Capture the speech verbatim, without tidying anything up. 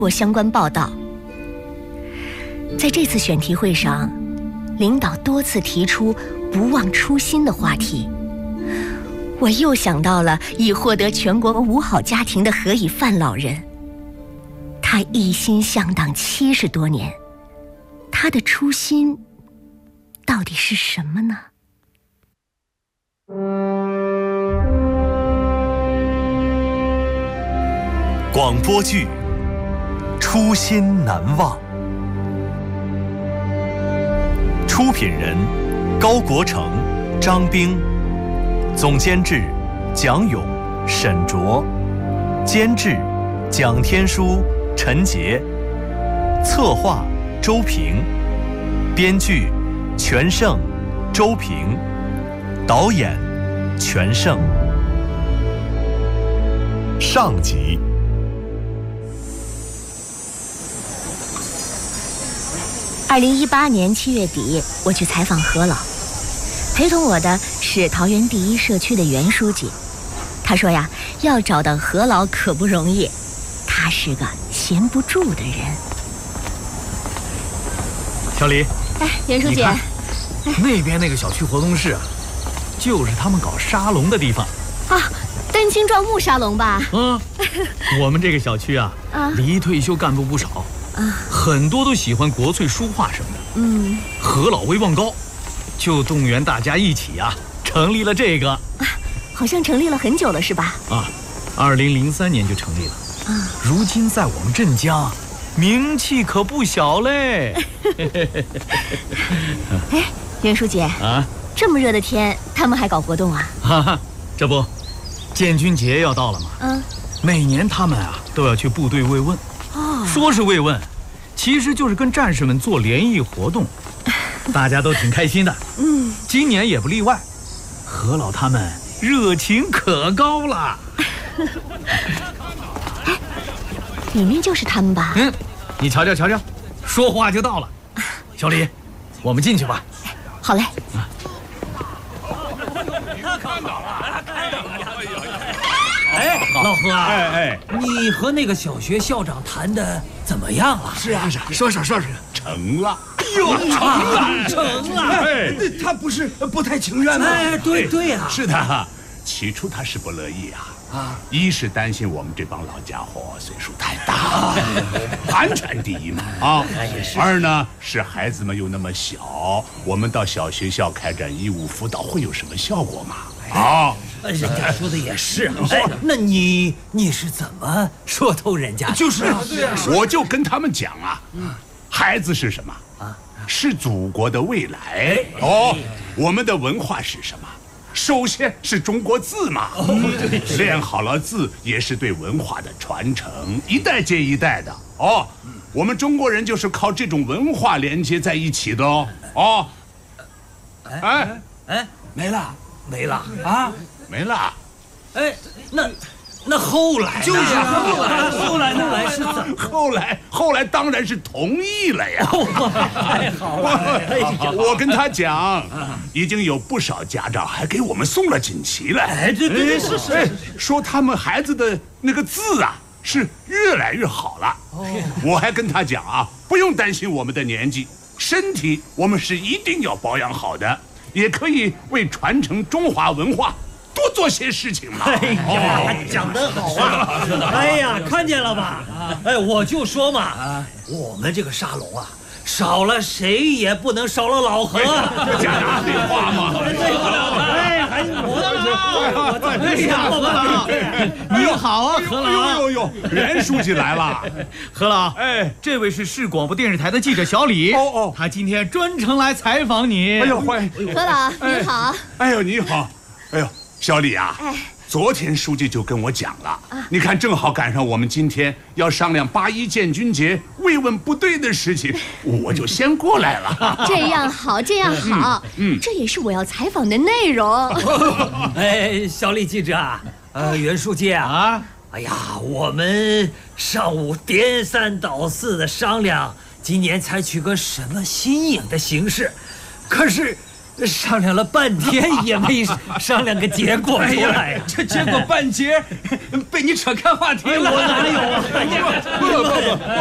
过相关报道。在这次选题会上，领导多次提出不忘初心的话题，我又想到了已获得全国五好家庭的何以范老人。他一心向党七十多年，他的初心到底是什么呢？ 广播剧《初心难忘》，出品人高国成、张冰，总监制蒋勇、沈卓，监制蒋天书、陈杰，策划周平，编剧全胜、周平，导演全胜。上集。 二零一八年七月底，我去采访何老，陪同我的是桃园第一社区的袁书记。他说呀，要找到何老可不容易，他是个闲不住的人。 小李， 哎，袁书记，哎、 那边那个小区活动室啊，就是他们搞沙龙的地方啊，丹青壮木沙龙吧？ 嗯，我们这个小区啊，啊离退休干部不少。啊，很多都喜欢国粹书画什么的。嗯，何老威望高，就动员大家一起啊，成立了这个。啊， 好像成立了很久了，是吧？ 啊，二零零三年就成立了。啊，如今在我们镇江，名气可不小嘞。 哎，袁书记啊，这么热的天，他们还搞活动啊？ 哈哈，这不，建军节要到了吗？嗯，每年他们啊都要去部队慰问。说是慰问，其实就是跟战士们做联谊活动，大家都挺开心的。嗯，今年也不例外，何老他们热情可高了。 哎，里面就是他们吧？ 嗯，你瞧瞧瞧瞧，说话就到了。小李，我们进去吧。 好嘞。 啊看到了，看到了。 哎，老何啊， 哎哎， 你和那个小学校长谈的怎么样了？ 是啊， 说说说说， 成了。 哎呦，成了，成了！ 哎， 他不是不太情愿吗？哎，对对呀， 是的，起初他是不乐意啊。啊，一是担心我们这帮老家伙岁数太大，安全第一嘛啊。二呢是孩子们又那么小，我们到小学校开展义务辅导会有什么效果嘛？啊， 人家说的也是。哎，那你你是怎么说透人家？ 就是啊，我就跟他们讲啊，孩子是什么啊？是祖国的未来哦。我们的文化是什么？首先是中国字嘛，哦、练好了字也是对文化的传承，一代接一代的哦。我们中国人就是靠这种文化连接在一起的哦。哦， 哎哎，没了没了啊， 没了。 哎，那那后来呢？就是后来，后来后来是怎么？ 后来后来当然是同意了呀。 太好了！ 我, 我跟他讲，已经有不少家长还给我们送了锦旗了。 哎，对对对，是是， 说他们孩子的那个字啊是越来越好了。我还跟他讲啊，不用担心我们的年纪，身体我们是一定要保养好的，也可以为传承中华文化多做些事情嘛。 哎呀，讲得好啊！哎呀，看见了吧？哎，我就说嘛，我们这个沙龙啊，少了谁也不能少了老何。 这假大废话嘛！ 哎，还我我怎么想吧？ 你好啊，何老。 呦呦呦，袁书记来了。 何老，哎，这位是市广播电视台的记者小李。哦哦，他今天专程来采访你。 哎呦，欢迎何老，你好。 哎呦，你好。哎呦。小李啊，哎，昨天书记就跟我讲了，啊、你看正好赶上我们今天要商量八一建军节慰问部队的事情，我就先过来了。 这样好，这样好，嗯，嗯这也是我要采访的内容。 哎，小李记者啊，呃，袁书记啊，啊哎呀，我们上午颠三倒四的商量，今年采取个什么新颖的形式，可是。 商量了半天也没商量个结果出来呀！ 这结果半截被你扯开话题了， 我哪有啊？ 不不不。